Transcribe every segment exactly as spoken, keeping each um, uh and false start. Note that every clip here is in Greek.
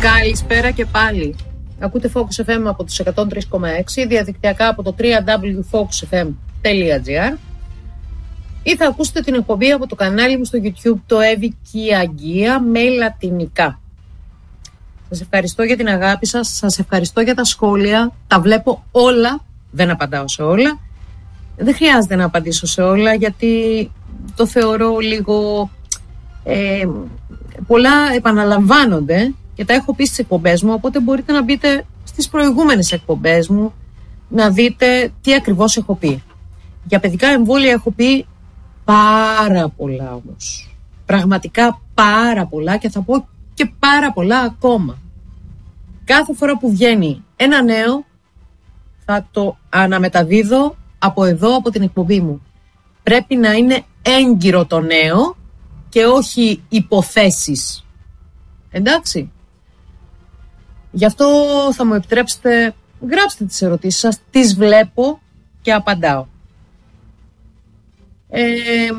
Καλησπέρα και πάλι. Ακούτε Focus εφ εμ από τους εκατόν τρία κόμμα έξι, διαδικτυακά από το double-u double-u double-u τελεία focus f m τελεία g r ή θα ακούσετε την εκπομπή από το κανάλι μου στο YouTube, το Εύη Κιαγγία, με λατινικά. Σας ευχαριστώ για την αγάπη σας, σας ευχαριστώ για τα σχόλια, τα βλέπω όλα, δεν απαντάω σε όλα. Δεν χρειάζεται να απαντήσω σε όλα γιατί το θεωρώ λίγο... Ε, πολλά επαναλαμβάνονται και τα έχω πει στις εκπομπές μου, οπότε μπορείτε να μπείτε στις προηγούμενες εκπομπές μου να δείτε τι ακριβώς έχω πει. Για παιδικά εμβόλια έχω πει πάρα πολλά όμως. Πραγματικά πάρα πολλά και θα πω και πάρα πολλά ακόμα. Κάθε φορά που βγαίνει ένα νέο θα το αναμεταδίδω από εδώ, από την εκπομπή μου. Πρέπει να είναι έγκυρο το νέο και όχι υποθέσεις. Εντάξει. Γι' αυτό θα μου επιτρέψετε, γράψτε τις ερωτήσεις σας, τις βλέπω και απαντάω. Ε,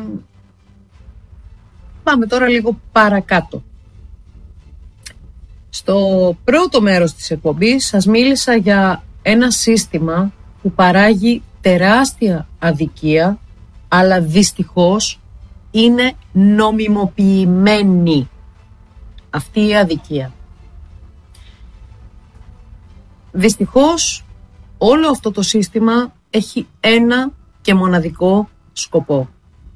πάμε τώρα λίγο παρακάτω. Στο πρώτο μέρος της εκπομπής σας μίλησα για ένα σύστημα που παράγει τεράστια αδικία, αλλά δυστυχώς είναι νομιμοποιημένη αυτή η αδικία. Δυστυχώς όλο αυτό το σύστημα έχει ένα και μοναδικό σκοπό.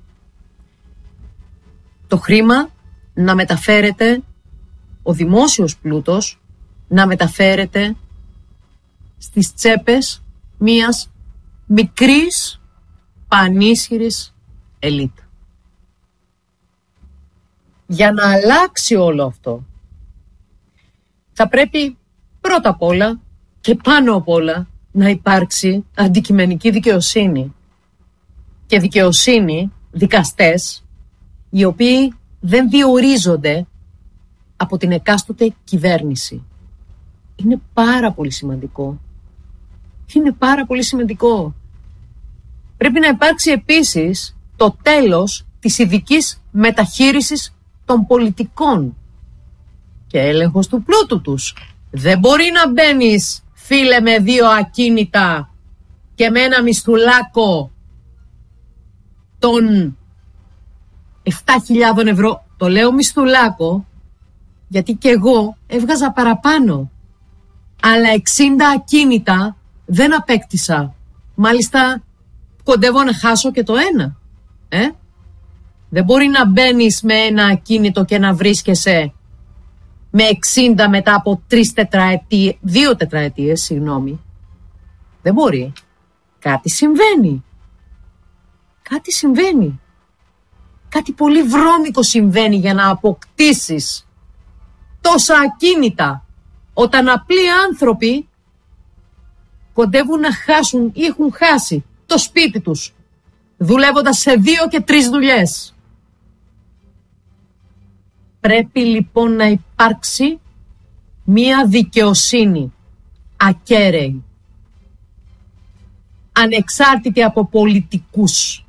Το χρήμα να μεταφέρεται, ο δημόσιος πλούτος να μεταφέρεται στις τσέπες μιας μικρής πανίσχυρης ελίτ. Για να αλλάξει όλο αυτό θα πρέπει πρώτα απ' όλα και πάνω απ' όλα να υπάρξει αντικειμενική δικαιοσύνη και δικαιοσύνη, δικαστές οι οποίοι δεν διορίζονται από την εκάστοτε κυβέρνηση. Είναι πάρα πολύ σημαντικό. Είναι πάρα πολύ σημαντικό. Πρέπει να υπάρξει επίσης το τέλος της ειδικής μεταχείρισης των πολιτικών και έλεγχος του πλούτου τους. Δεν μπορεί να μπαίνεις, φίλε, με δύο ακίνητα και με ένα μισθουλάκο των επτά χιλιάδες ευρώ. Το λέω μισθουλάκο γιατί και εγώ έβγαζα παραπάνω, αλλά εξήντα ακίνητα δεν απέκτησα. Μάλιστα κοντεύω να χάσω και το ένα. Ε? Δεν μπορεί να μπαίνεις με ένα ακίνητο και να βρίσκεσαι με εξήντα μετά από τρεις τετραετίες, δύο τετραετίες, συγγνώμη. Δεν μπορεί. Κάτι συμβαίνει. Κάτι συμβαίνει. Κάτι πολύ βρώμικο συμβαίνει για να αποκτήσεις τόσα ακίνητα, όταν απλοί άνθρωποι κοντεύουν να χάσουν ή έχουν χάσει το σπίτι τους, δουλεύοντας σε δύο και τρεις δουλειές. Πρέπει λοιπόν να υπάρξει μία δικαιοσύνη ακέραιη, ανεξάρτητη από πολιτικούς.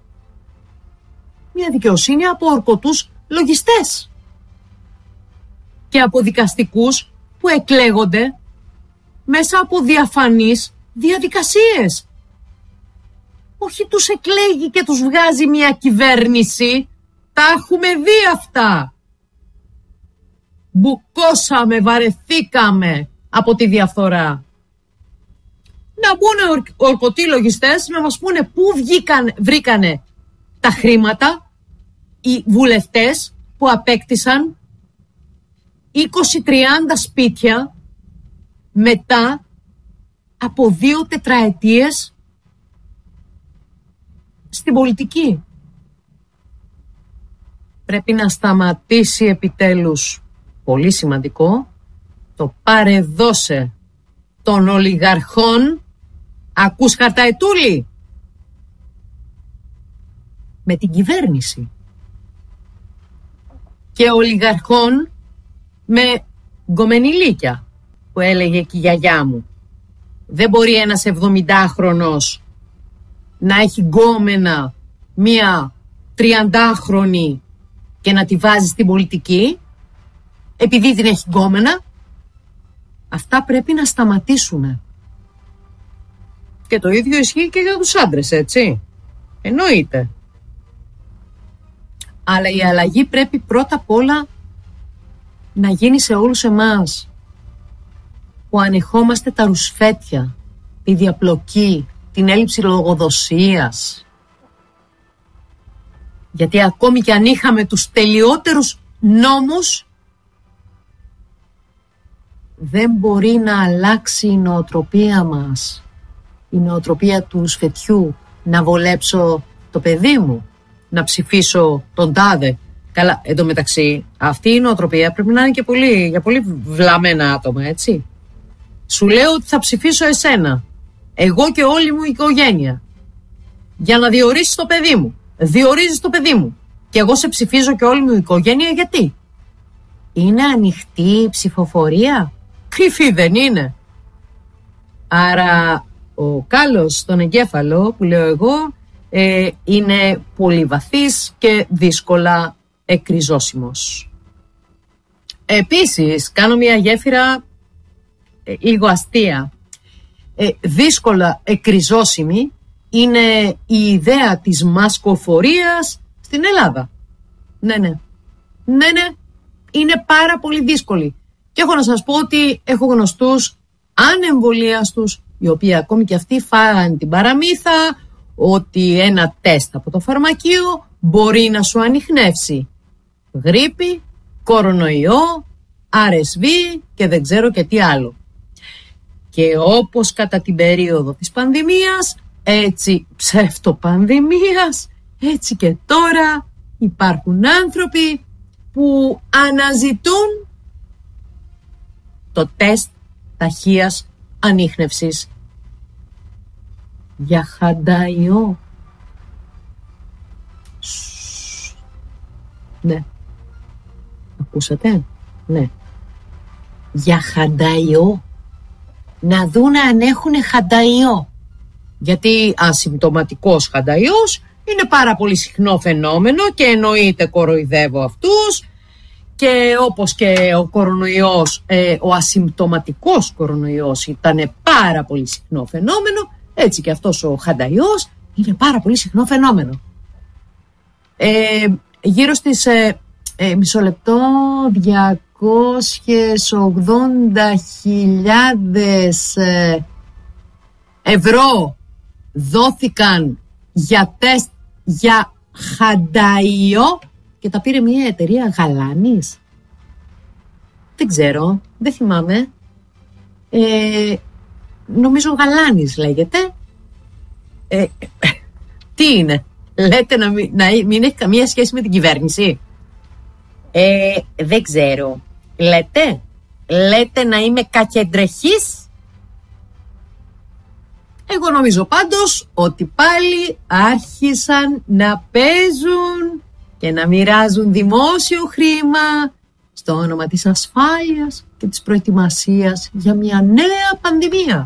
Μία δικαιοσύνη από ορκωτούς λογιστές και από δικαστικούς που εκλέγονται μέσα από διαφανείς διαδικασίες. Όχι τους εκλέγει και τους βγάζει μια κυβέρνηση. Τα έχουμε δει αυτά. Μπουκώσαμε, βαρεθήκαμε από τη διαφθορά. Να μπουν ορκωτοί λογιστές να μας πούνε πού βγήκαν, βρήκανε τα χρήματα οι βουλευτές που απέκτησαν είκοσι τριάντα σπίτια μετά από δύο τετραετίες στην πολιτική. Πρέπει να σταματήσει επιτέλους, πολύ σημαντικό, το πάρε δώσε των ολιγαρχών. Ακούς, Χαρταετούλη? Με την κυβέρνηση. Και ολιγαρχών με γκομενιλίκια, που έλεγε και η γιαγιά μου. Δεν μπορεί ένας εβδομηντάχρονος να έχει γκόμενα μία τριαντάχρονη και να τη βάζει στην πολιτική επειδή την έχει γκόμενα. Αυτά πρέπει να σταματήσουν. Και το ίδιο ισχύει και για τους άντρες, έτσι. Εννοείται. Αλλά η αλλαγή πρέπει πρώτα απ' όλα να γίνει σε όλους εμάς που ανεχόμαστε τα ρουσφέτια, τη διαπλοκή, την έλλειψη λογοδοσίας. Γιατί ακόμη και αν είχαμε τους τελειότερους νόμους, δεν μπορεί να αλλάξει η νοοτροπία μας, η νοοτροπία του ρουσφετιού, να βολέψω το παιδί μου, να ψηφίσω τον τάδε. Καλά, εντωμεταξύ, αυτή η νοοτροπία πρέπει να είναι και πολύ, για πολύ βλαμμένα άτομα, έτσι. Σου λέω ότι θα ψηφίσω εσένα, εγώ και όλη μου η οικογένεια, για να διορίσεις το παιδί μου. Διορίζεις το παιδί μου και εγώ σε ψηφίζω και όλη μου η οικογένεια, γιατί? Είναι ανοιχτή η ψηφοφορία? Κρυφή δεν είναι? Άρα ο κάλος στον εγκέφαλο, που λέω εγώ, ε, είναι πολύ βαθύς και δύσκολα εκριζώσιμος. Επίσης, κάνω μια γέφυρα ε, λίγο αστεία. Ε, δύσκολα εκριζώσιμη είναι η ιδέα της μασκοφορίας στην Ελλάδα. Ναι, ναι. Ναι, ναι. Είναι πάρα πολύ δύσκολη. Και έχω να σας πω ότι έχω γνωστούς ανεμβολίαστους, οι οποίοι ακόμη και αυτοί φάγανε την παραμύθα ότι ένα τεστ από το φαρμακείο μπορεί να σου ανιχνεύσει γρίπη, κορονοϊό, αρ ες βι και δεν ξέρω και τι άλλο. Και όπως κατά την περίοδο της πανδημίας, έτσι ψευτοπανδημίας, έτσι και τώρα υπάρχουν άνθρωποι που αναζητούν το τεστ ταχείας ανίχνευσης για χανταϊό. Ναι. Ακούσατε? Ναι. Για χανταϊό. Να δούνε αν έχουν χανταϊό. Γιατί ασυμπτωματικός χανταϊός είναι πάρα πολύ συχνό φαινόμενο και εννοείται κοροϊδεύω αυτούς, και όπως και ο κορονοϊός, ε, ο ασυμπτωματικός κορονοϊός ήταν πάρα πολύ συχνό φαινόμενο, έτσι και αυτός ο χανταϊός είναι πάρα πολύ συχνό φαινόμενο. Ε, γύρω στις ε, ε, μισό λεπτό, διακόσιες ογδόντα χιλιάδες ε, ευρώ δόθηκαν για τεστ για χανταϊό και τα πήρε μια εταιρεία Γαλάνης. Δεν ξέρω, δεν θυμάμαι. Ε, νομίζω Γαλάνης λέγεται. Ε, τι είναι? Λέτε να μην, να μην έχει καμία σχέση με την κυβέρνηση? Ε, δεν ξέρω. Λέτε? Λέτε να είμαι κακεντρεχής? Εγώ νομίζω πάντως ότι πάλι άρχισαν να παίζουν και να μοιράζουν δημόσιο χρήμα στο όνομα της ασφάλειας και της προετοιμασίας για μια νέα πανδημία.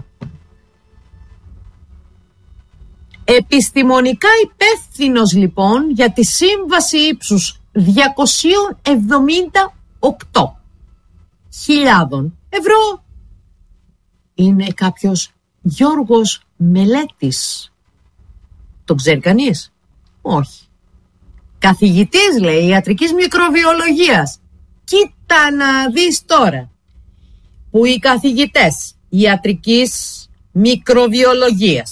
Επιστημονικά υπεύθυνος λοιπόν για τη σύμβαση ύψους διακόσια εβδομήντα οκτώ χιλιάδων ευρώ είναι κάποιος Γιώργος Μελέτης. Τον ξέρει κανείς? Όχι. Καθηγητής, λέει, ιατρικής μικροβιολογίας. Κοίτα να δεις τώρα που οι καθηγητές ιατρικής μικροβιολογίας,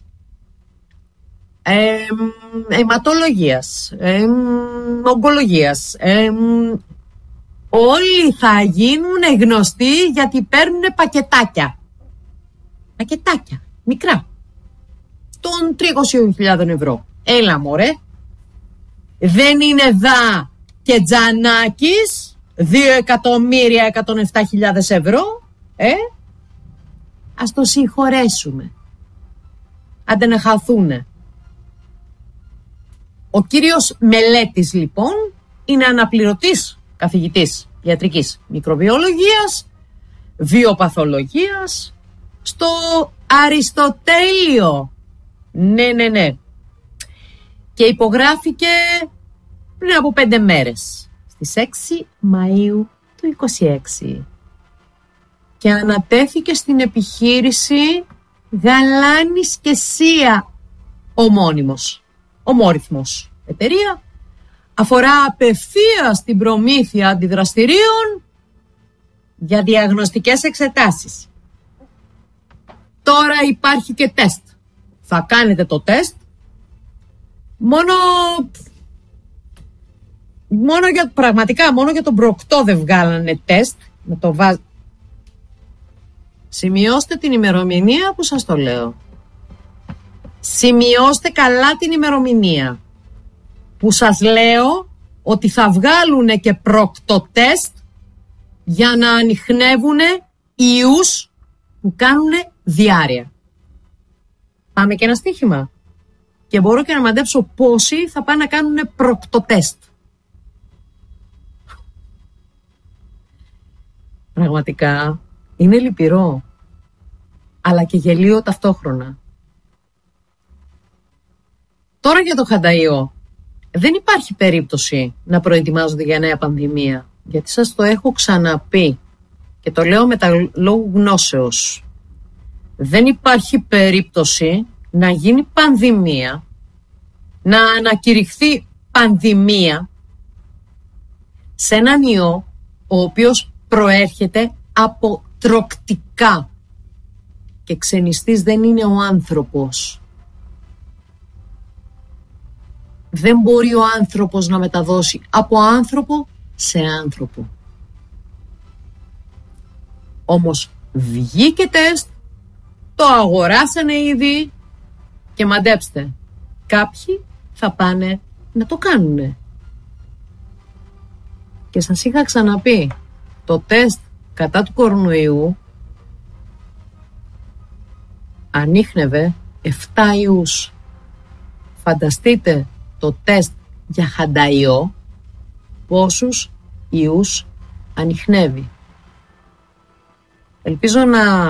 ε, αιματολογίας, ε, ογκολογίας, ε, όλοι θα γίνουν γνωστοί γιατί παίρνουν πακετάκια. Πακετάκια, μικρά, των τριακόσιες χιλιάδες ευρώ. Έλα μωρέ. Δεν είναι δα και Τζανάκης δύο εκατομμύρια εκατόν επτά χιλιάδες ευρώ. Ε, ας το συγχωρέσουμε. Άντε να χαθούνε. Ο κύριος Μελέτης λοιπόν είναι αναπληρωτής καθηγητής ιατρικής μικροβιολογίας, βιοπαθολογίας στο Αριστοτέλειο. Ναι, ναι, ναι. Και υπογράφηκε πριν από πέντε μέρες, στις έξι Μαΐου του είκοσι έξι. και ανατέθηκε στην επιχείρηση Γαλάνης και Σία ομώνυμος, ομόρυθμος εταιρεία. Αφορά απευθείας την προμήθεια αντιδραστηρίων για διαγνωστικές εξετάσεις. Τώρα υπάρχει και τεστ. Θα κάνετε το τεστ μόνο, μόνο για, πραγματικά μόνο για τον προκτό δεν βγάλανε τεστ. Με το βάζ... Σημειώστε την ημερομηνία που σας το λέω. Σημειώστε καλά την ημερομηνία που σας λέω ότι θα βγάλουν και προκτοτέστ για να ανιχνεύουν ιούς που κάνουν διάρρεια. Πάμε και ένα στοίχημα. Και μπορώ και να μαντέψω πόσοι θα πάνε να κάνουν προκτοτέστ. Πραγματικά είναι λυπηρό, αλλά και γελίο ταυτόχρονα. Τώρα για το χανταϊό. Δεν υπάρχει περίπτωση να προετοιμάζονται για νέα πανδημία, γιατί σας το έχω ξαναπεί και το λέω με τα λόγου γνώσεως. Δεν υπάρχει περίπτωση να γίνει πανδημία, να ανακηρυχθεί πανδημία σε έναν ιό ο οποίος προέρχεται από τροκτικά και ξενιστής δεν είναι ο άνθρωπος. Δεν μπορεί ο άνθρωπος να μεταδώσει από άνθρωπο σε άνθρωπο. Όμως βγήκε τεστ, το αγοράσανε ήδη και μαντέψτε, κάποιοι θα πάνε να το κάνουνε. Και σας είχα ξαναπεί, το τεστ κατά του κορονοϊού ανίχνευε επτά ιούς. Φανταστείτε το τεστ για χανταϊό πόσους ιούς ανιχνεύει. Ελπίζω να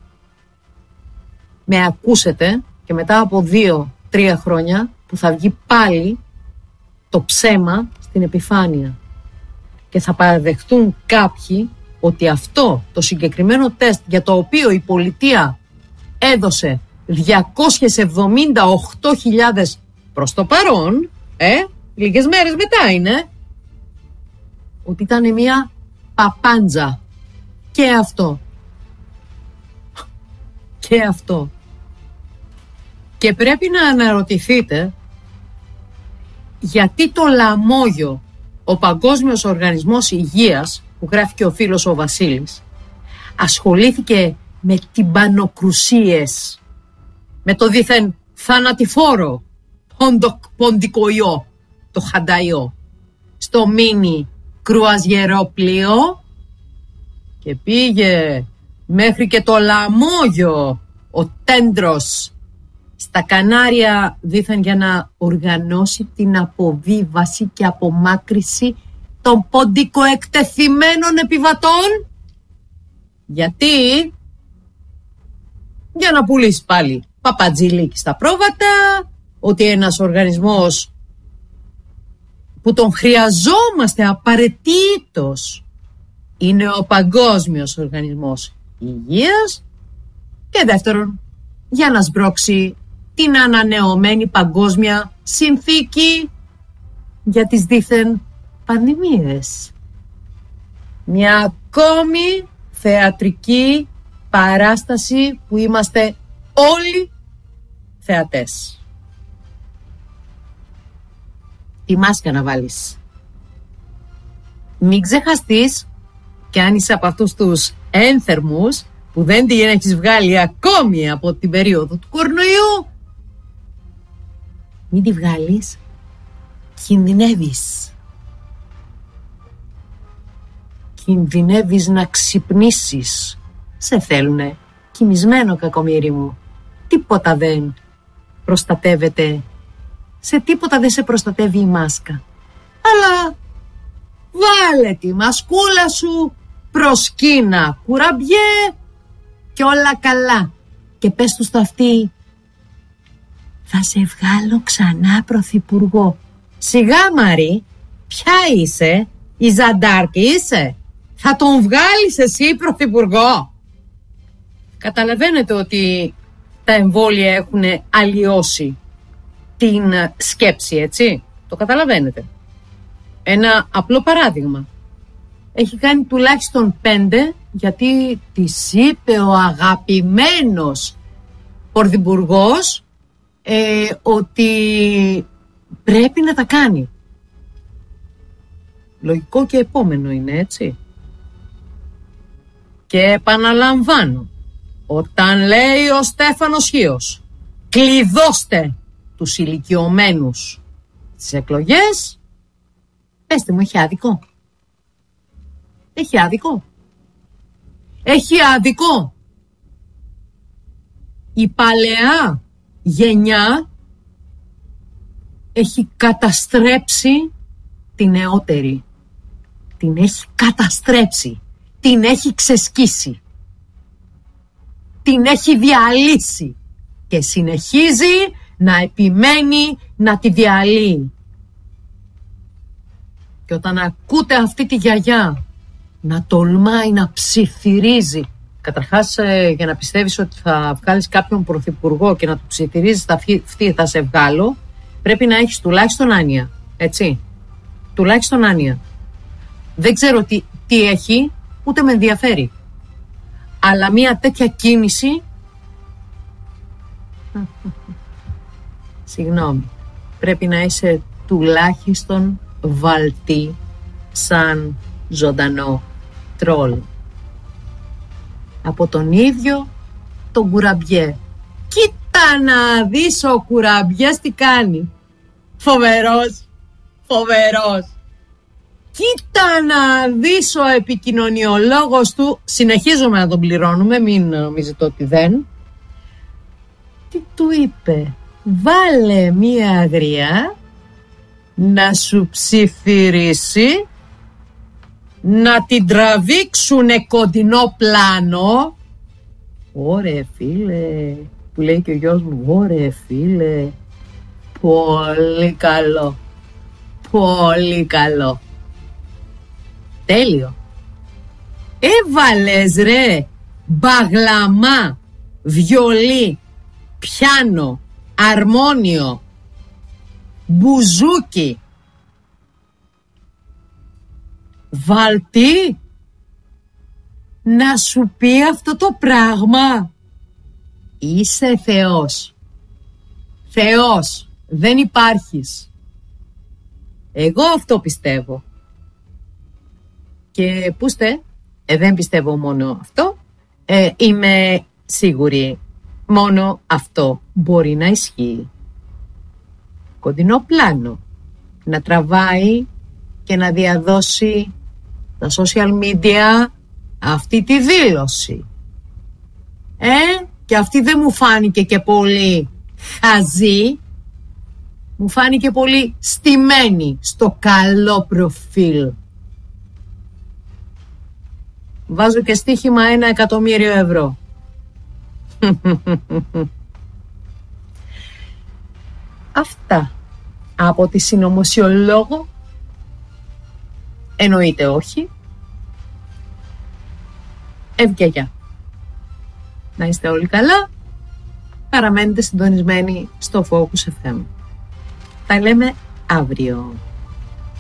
με ακούσετε και μετά από δύο τρία χρόνια που θα βγει πάλι το ψέμα στην επιφάνεια και θα παραδεχτούν κάποιοι ότι αυτό το συγκεκριμένο τεστ για το οποίο η πολιτεία έδωσε διακόσιες εβδομήντα οκτώ χιλιάδες προς το παρόν, ε, λίγες μέρες μετά είναι, ότι ήταν μια παπάντζα. Και αυτό. Και αυτό. Και πρέπει να αναρωτηθείτε γιατί το λαμόγιο, ο Παγκόσμιος Οργανισμός Υγείας, που γράφει και ο φίλος ο Βασίλης, ασχολήθηκε με τυμπανοκρουσίες, με το δήθεν θανατηφόρο ποντικοϊό, το χανταϊό, στο μίνι κρουαζιερόπλοιο και πήγε μέχρι και το λαμόγιο ο Τέντρος στα Κανάρια δήθεν για να οργανώσει την αποβίβαση και απομάκρυση των ποντικοεκτεθειμένων επιβατών. Γιατί? Για να πουλήσει πάλι παπατζηλίκι στα πρόβατα, ότι ένας οργανισμός που τον χρειαζόμαστε απαραίτητος είναι ο Παγκόσμιος Οργανισμός Υγείας, και δεύτερον για να σμπρώξει την ανανεωμένη παγκόσμια συνθήκη για τις δήθεν πανδημίες. Μια ακόμη θεατρική παράσταση που είμαστε όλοι θεατές. Τη μάσκα να βάλεις. Μην ξεχαστείς, και αν είσαι από αυτούς τους ένθερμους που δεν την έχεις βγάλει ακόμη από την περίοδο του κορονοϊού, μην τη βγάλεις, κινδυνεύεις. Κινδυνεύεις να ξυπνήσεις. Σε θέλουνε κοιμισμένο, κακομοίρη μου. Τίποτα δεν προστατεύεται. Σε τίποτα δεν σε προστατεύει η μάσκα. Αλλά βάλε τη μασκούλα σου, προσκύνα κουραμπιέ και όλα καλά. Και πες του στο αυτί, θα σε βγάλω ξανά πρωθυπουργό. Σιγά Μαρή, ποια είσαι, η Ζαντάρκη είσαι? Θα τον βγάλεις εσύ πρωθυπουργό? Καταλαβαίνετε ότι τα εμβόλια έχουν αλλοιώσει την σκέψη, έτσι. Το καταλαβαίνετε. Ένα απλό παράδειγμα. Έχει κάνει τουλάχιστον πέντε, γιατί της είπε ο αγαπημένος πρωθυπουργός ε, ότι πρέπει να τα κάνει. Λογικό και επόμενο είναι, έτσι. Και επαναλαμβάνω, όταν λέει ο Στέφανος Χίος, κλειδώστε τους ηλικιωμένους στις εκλογές, πέστε μου, έχει άδικο. Έχει άδικο. Έχει άδικο. Η παλαιά γενιά έχει καταστρέψει τη νεότερη. Την έχει καταστρέψει. Την έχει ξεσκίσει. Την έχει διαλύσει. Και συνεχίζει να επιμένει να τη διαλύει. Και όταν ακούτε αυτή τη γιαγιά να τολμάει να ψιθυρίζει, καταρχάς ε, για να πιστεύεις ότι θα βγάλεις κάποιον πρωθυπουργό και να του ψιθυρίζεις τα αυτή θα σε βγάλω, πρέπει να έχεις τουλάχιστον άνοια, έτσι, τουλάχιστον άνοια. Δεν ξέρω τι, τι έχει, ούτε με ενδιαφέρει, αλλά μια τέτοια κίνηση, συγγνώμη, πρέπει να είσαι τουλάχιστον βαλτή σαν ζωντανό τρόλ. Από τον ίδιο τον Κουραμπιέ. Κοίτα να δεις ο Κουραμπιές τι κάνει. Φοβερός, φοβερός. Κοίτα να δεις ο επικοινωνιολόγος του. Συνεχίζουμε να τον πληρώνουμε, μην νομίζετε ότι δεν. Τι του είπε? Βάλε μία αγριά να σου ψιθυρίσει, να την τραβήξουνε κοντινό πλάνο. Ωρε φίλε, που λέει και ο γιος μου, ωρε φίλε, πολύ καλό, πολύ καλό, τέλειο. Έβαλες ρε μπαγλαμά, βιολί, πιάνο, αρμόνιο, μπουζούκι, βαλτή, να σου πει αυτό το πράγμα. Είσαι Θεός. Θεός. Δεν υπάρχεις. Εγώ αυτό πιστεύω. Και πούστε, ε, δεν πιστεύω μόνο αυτό. Ε, είμαι σίγουρη μόνο αυτό μπορεί να ισχύει. Κοντινό πλάνο. Να τραβάει και να διαδώσει τα social media αυτή τη δήλωση. Ε, και αυτή δεν μου φάνηκε και πολύ χαζή. Μου φάνηκε πολύ στημένη στο καλό προφίλ. Βάζω και στοίχημα ένα εκατομμύριο ευρώ. Αυτά από τη συνωμοσιολόγο. Εννοείται όχι. Ευγεγιά. Να είστε όλοι καλά. Παραμένετε συντονισμένοι στο Focus εφ εμ. Τα λέμε αύριο.